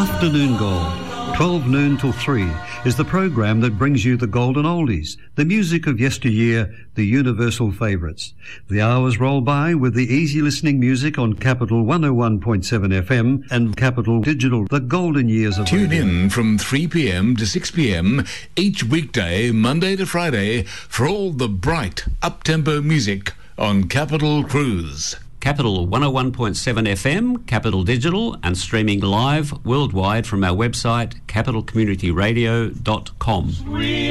Afternoon Gold, 12 noon till 3, is the program that brings you the golden oldies, the music of yesteryear, the universal favourites. The hours roll by with the easy listening music on Capital 101.7 FM and Capital Digital, the golden years of Tune radio. in from 3 p.m. to 6 p.m. each weekday, Monday to Friday, for all the bright, up-tempo music on Capital Cruise. Capital 101.7 FM, Capital Digital, and streaming live worldwide from our website, capitalcommunityradio.com.